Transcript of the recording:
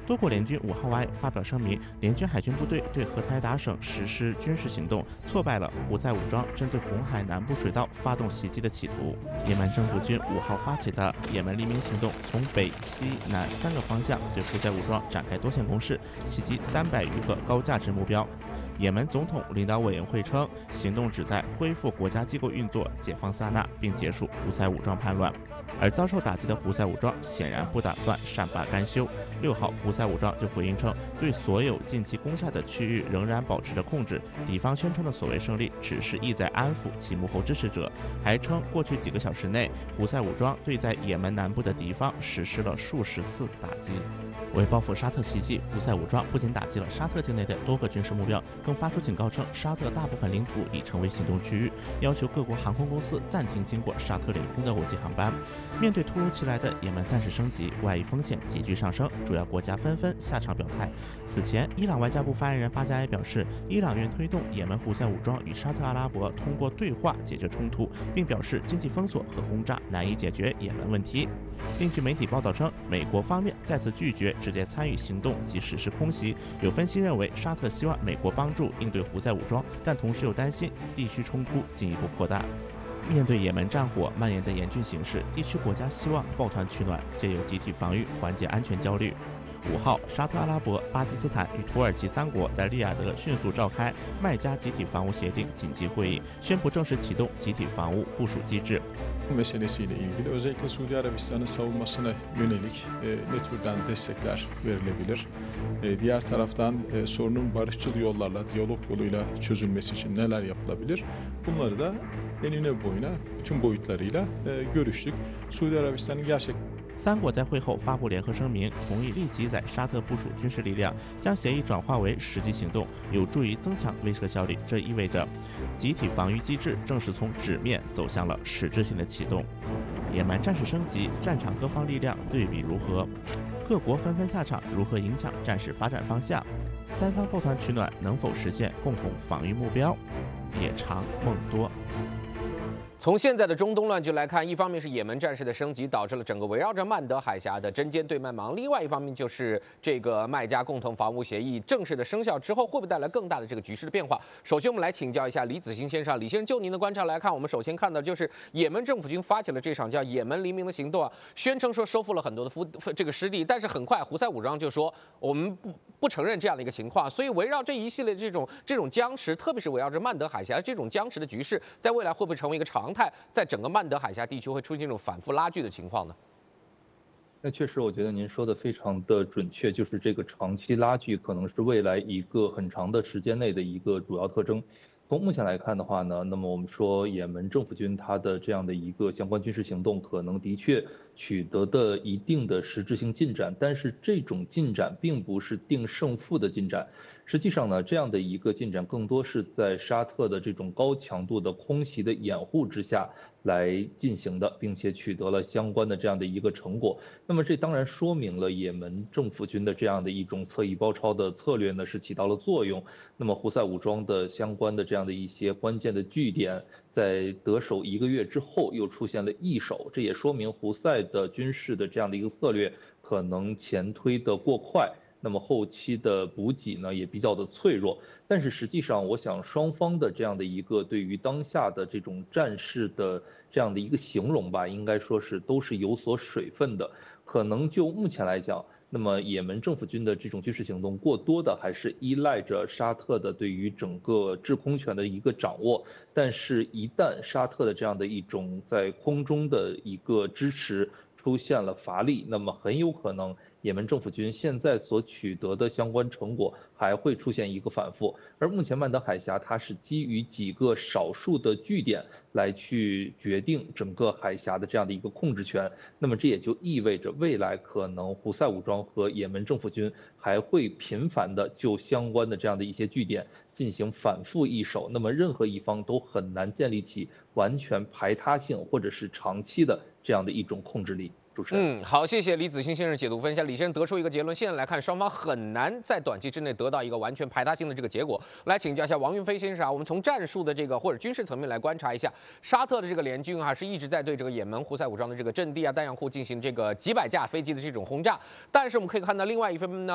多国联军5号晚发表声明，联军海军部队对荷台达省实施军事行动，挫败了胡塞武装针对红海南部水道发动袭击的企图。也门政府军5号发起的也门黎明行动，从北、西、南3个方向对胡塞武装展开多线攻势，袭击300余个高价值目标。也门总统领导委员会称，行动旨在恢复国家机构运作、解放萨那，并结束胡塞武装叛乱。而遭受打击的胡塞武装显然不打算善罢甘休。6号，胡塞武装就回应称，对所有近期攻下的区域仍然保持着控制。敌方宣称的所谓胜利，只是意在安抚其幕后支持者，还称过去几个小时内，胡塞武装对在也门南部的敌方实施了数十次打击。为报复沙特袭击，胡塞武装不仅打击了沙特境内的多个军事目标，更发出警告称，沙特大部分领土已成为行动区域，要求各国航空公司暂停经过沙特领空的国际航班。面对突如其来的也门战事升级，外溢风险急剧上升，主要国家纷纷下场表态。此前，伊朗外交部发言人巴加耶表示，伊朗愿推动也门胡塞武装与沙特阿拉伯通过对话解决冲突，并表示经济封锁和轰炸难以解决也门问题。另据媒体报道称，美国方面再次拒绝直接参与行动及实施空袭。有分析认为，沙特希望美国帮助应对胡塞武装，但同时又担心地区冲突进一步扩大。面对也门战火蔓延的严峻形势，地区国家希望抱团取暖，借由集体防御缓解安全焦虑。5号，沙特阿拉伯、巴基斯坦与土耳其3国在利雅得迅速召开麦加集体防务协定紧急会议，宣布正式启动集体防务部署机制。 meselesiyle ilgili özellikle Suudi Arabistan'ın savunmasına yönelik ne türden destekler verilebilir? Diğer taraftan sorunun barışçıl yollarla, diyalog yoluyla çözülmesi için neler yapılabilir? Bunları da enine boyuna bütün boyutlarıyla görüştük. Suudi Arabistan'ın gerçekten 3国在会后发布联合声明，同意立即在沙特部署军事力量，将协议转化为实际行动，有助于增强威慑效力。这意味着集体防御机制正式从纸面走向了实质性的启动。也门战事升级，战场各方力量对比如何？各国纷纷下场，如何影响战事发展方向？3方抱团取暖，能否实现共同防御目标？夜长梦多。 从现在的中东乱局来看，一方面是也门战事的升级导致了整个围绕着曼德海峡的针尖对麦芒，另外一方面就是这个麦加共同防务协议正式的生效之后，会不会带来更大的这个局势的变化？首先，我们来请教一下李子兴先生。李先生，就您的观察来看，我们首先看到就是也门政府军发起了这场叫也门黎明的行动啊，宣称说收复了很多的这个失地，但是很快胡塞武装就说我们不承认这样的一个情况，所以围绕这一系列这种僵持，特别是围绕着曼德海峡这种僵持的局势，在未来会不会成为一个常态？在整个曼德海峡地区会出现这种反复拉锯的情况呢？ 那确实，我觉得您说的非常的准确，就是这个长期拉锯可能是未来一个很长的时间内的一个主要特征。从目前来看的话呢，那么我们说也门政府军它的这样的一个相关军事行动，可能的确取得的一定的实质性进展，但是这种进展并不是定胜负的进展。实际上呢，这样的一个进展更多是在沙特的这种高强度的空袭的掩护之下来进行的，并且取得了相关的这样的一个成果。那么这当然说明了也门政府军的这样的一种侧翼包抄的策略呢是起到了作用。那么胡塞武装的相关的这样的一些关键的据点，在得手1个月之后又出现了易手，这也说明胡塞的军事的这样的一个策略可能前推的过快。那么后期的补给呢也比较的脆弱，但是实际上我想双方的这样的一个对于当下的这种战事的这样的一个形容吧，应该说是都是有所水分的。可能就目前来讲，那么也门政府军的这种军事行动过多的还是依赖着沙特的对于整个制空权的一个掌握，但是一旦沙特的这样的一种在空中的一个支持出现了乏力，那么很有可能也门政府军现在所取得的相关成果还会出现一个反复。而目前曼德海峡它是基于几个少数的据点来去决定整个海峡的这样的一个控制权，那么这也就意味着未来可能胡塞武装和也门政府军还会频繁的就相关的这样的一些据点进行反复易手，那么任何一方都很难建立起完全排他性或者是长期的这样的一种控制力。主持人， 好，谢谢李子兴先生解读分析。李先生得出一个结论，现在来看，双方很难在短期之内得到一个完全排他性的这个结果。来请教一下王云飞先生啊，我们从战术的这个或者军事层面来观察一下，沙特的这个联军啊，是一直在对这个也门胡塞武装的这个阵地啊、弹药库进行这个几百架飞机的这种轰炸，但是我们可以看到另外一方面呢。